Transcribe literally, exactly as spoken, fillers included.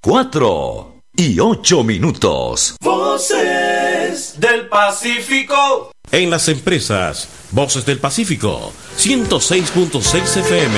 cuatro y ocho minutos. Voces del Pacífico. En las empresas, Voces del Pacífico, ciento seis punto seis F M.